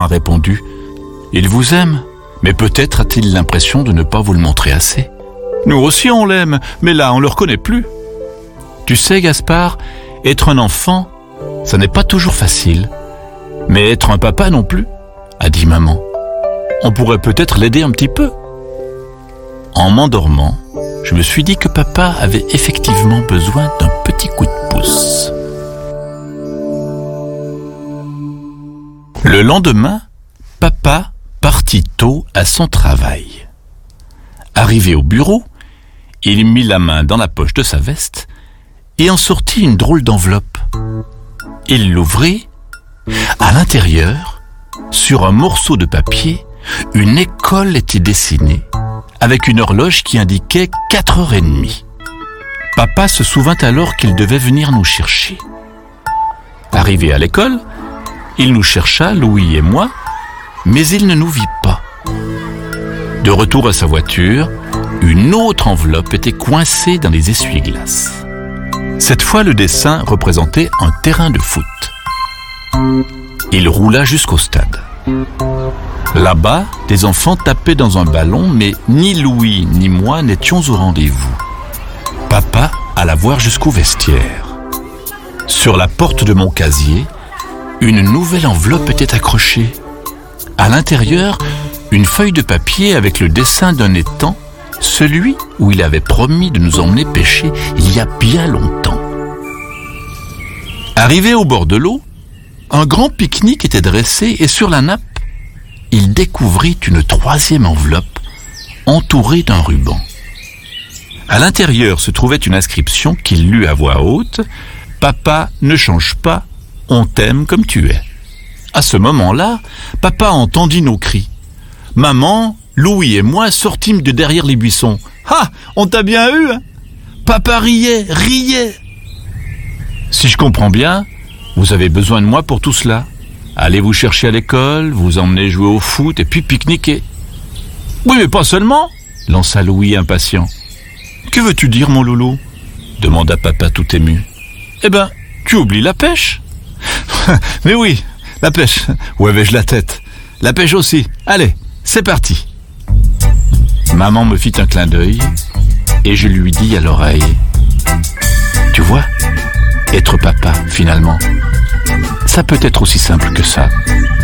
a répondu « Il vous aime, mais peut-être a-t-il l'impression de ne pas vous le montrer assez. Nous aussi on l'aime, mais là on ne le reconnaît plus. » Tu sais, Gaspard, être un enfant, ça n'est pas toujours facile. Mais être un papa non plus, a dit maman. On pourrait peut-être l'aider un petit peu. En m'endormant, je me suis dit que papa avait effectivement besoin d'un petit coup de pouce. Le lendemain, papa partit tôt à son travail. Arrivé au bureau, il mit la main dans la poche de sa veste et en sortit une drôle d'enveloppe. Il l'ouvrit. À l'intérieur, sur un morceau de papier, une école était dessinée avec une horloge qui indiquait 4h30. Papa se souvint alors qu'il devait venir nous chercher. Arrivé à l'école, il nous chercha, Louis et moi, mais il ne nous vit pas. De retour à sa voiture, une autre enveloppe était coincée dans les essuie-glaces. Cette fois, le dessin représentait un terrain de foot. Il roula jusqu'au stade. Là-bas, des enfants tapaient dans un ballon, mais ni Louis ni moi n'étions au rendez-vous. Papa alla voir jusqu'au vestiaire. Sur la porte de mon casier, une nouvelle enveloppe était accrochée. À l'intérieur, une feuille de papier avec le dessin d'un étang, celui où il avait promis de nous emmener pêcher il y a bien longtemps. Arrivé au bord de l'eau, un grand pique-nique était dressé et sur la nappe, il découvrit une troisième enveloppe entourée d'un ruban. À l'intérieur se trouvait une inscription qu'il lut à voix haute « Papa, ne change pas, on t'aime comme tu es ». À ce moment-là, papa entendit nos cris. Maman, Louis et moi sortîmes de derrière les buissons. « Ah, on t'a bien eu, hein ?» Papa riait. Si je comprends bien, vous avez besoin de moi pour tout cela. Allez vous chercher à l'école, vous emmener jouer au foot et puis pique-niquer. Oui, mais pas seulement, lança Louis impatient. Que veux-tu dire, mon loulou ? Demanda papa tout ému. Eh ben, tu oublies la pêche. Mais oui, la pêche. Où avais-je la tête ? La pêche aussi. Allez, c'est parti. Maman me fit un clin d'œil et je lui dis à l'oreille. Tu vois ? Être papa, finalement, ça peut être aussi simple que ça.